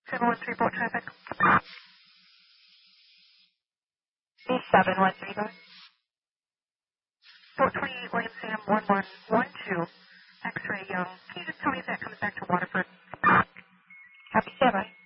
713 boat traffic. B713 boat. Boat 28 William Sam 1112. X-ray Young. Can you just tell me if that comes back to Waterford? Copy, standby.